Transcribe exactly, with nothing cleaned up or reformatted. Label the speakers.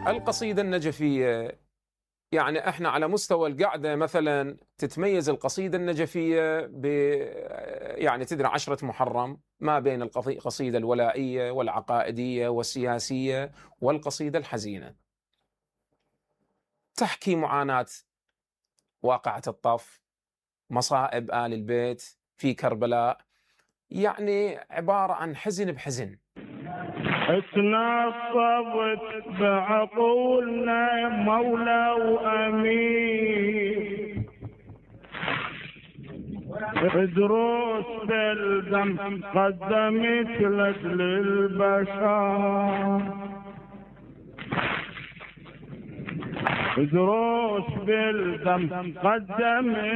Speaker 1: القصيدة النجفية، يعني احنا على مستوى القعدة مثلا تتميز القصيدة النجفية ب يعني تدري عشرة محرم ما بين القصيدة الولائية والعقائدية والسياسية والقصيدة الحزينة. تحكي معاناة واقعة الطف، مصائب آل البيت في كربلاء، يعني عبارة عن حزن بحزن.
Speaker 2: اتنصبت بعقولنا مولى وامين، دروس بالدم قدمت لك للبشر، دروس بالدم قدمت